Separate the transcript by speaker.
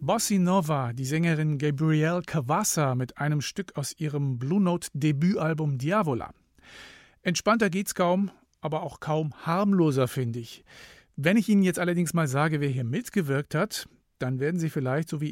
Speaker 1: Bossa Nova, die Sängerin Gabrielle Cavassa mit einem Stück aus ihrem Blue Note Debütalbum Diavola. Entspannter geht's kaum, aber auch kaum harmloser, finde ich. Wenn ich Ihnen jetzt allerdings mal sage, wer hier mitgewirkt hat, dann werden Sie vielleicht, so wie